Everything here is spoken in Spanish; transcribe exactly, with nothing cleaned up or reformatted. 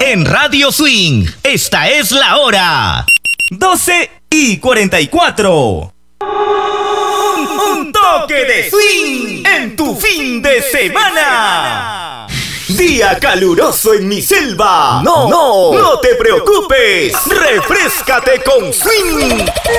En Radio Swing, esta es la hora. doce y cuarenta y cuatro. Un, un toque de swing en tu fin de semana. Día caluroso en mi selva. No, no, no te preocupes. Refréscate con swing.